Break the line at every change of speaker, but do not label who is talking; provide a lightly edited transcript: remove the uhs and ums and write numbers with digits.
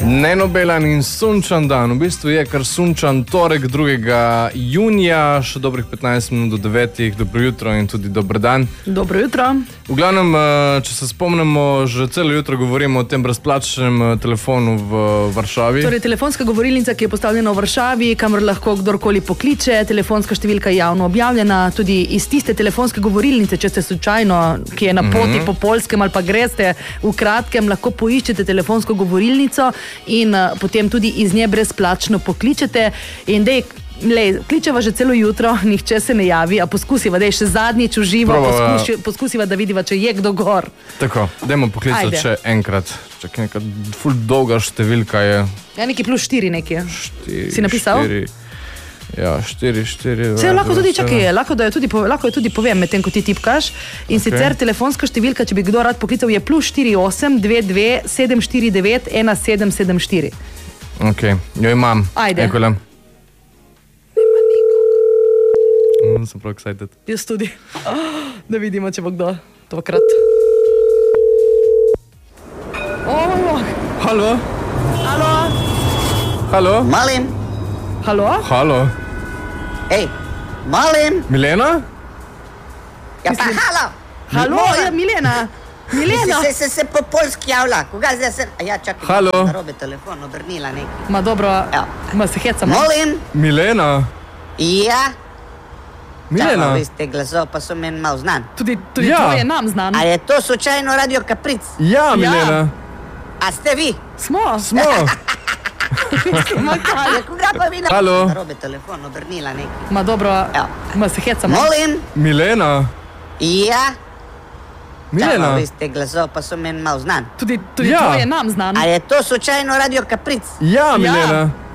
Nenobelan in sunčan dan, v bistvu je kar sunčan torek 2. junija, še dobrih 15 minut do 9. Dobro jutro in tudi dober dan.
Dobro jutro.
V glavnem, če se spomnimo, že celo jutro govorimo o tem brezplačnem telefonu v Varšavi.
Torej, telefonska govorilnica, ki je postavljena v Varšavi, kamor lahko kdorkoli pokliče, telefonska številka je javno objavljena, tudi iz tiste telefonske govorilnice, če ste slučajno, ki je na poti po Poljskem ali pa greste v kratkem, lahko poiščete telefonsko govorilnico in potem tudi iz nje brezplačno pokličete. In kličeva že celo jutro, nihče se ne javi, a poskusiva, še zadnjič v živo, poskusiva, da vidiva, če je kdo gor.
Tako, dajmo poklicati še enkrat. Čakaj, neka ful dolga številka je.
Ja, neki +4 nekje. Si napisal?
4. Ja, 4.
Vse lahko tudi, čakaj, lahko je tudi povem, medtem ko ti tipkaš. In sicer telefonska številka, če bi kdo rad poklical, je +48 22 749 1774.
Ok, jo imam.
Ajde.
Ekole. Sem prav excited.
Jaz tudi. Da vidimo, če bo kdo tokrat.
Halo?
Halo?
Halo?
Malim.
Halo?
Halo?
Ej, Malim.
Milena?
Ja pa halo.
Halo, ja, Milena. Milena.
Se po polski javlja. Koga zdaj se... Ja, čakaj,
Halo.
narobe telefon, obrnila nekaj.
Ma dobro,
Ja.
ma se hecamo.
Malim.
Milena?
Ja.
Milena?
Vi ste glasov, pa so meni malo znan.
Tudi
Ja.
tvoje nam znan.
A je to slučajno Radio Kapric?
Ja, Milena.
A ste vi?
Smo.
Smo.
Ma kaj?
Ja, koga pa vi
Halo.
narobe telefon, obrnila nekaj.
Ma dobro,
Ja.
ma se hecamo.
Malim.
Milena?
Ja.
Milena?
Vi ste glasov, pa so meni malo znan.
Tudi
Ja.
tvoje nam znan.
A je to slučajno Radio Kapric?
Ja, Milena.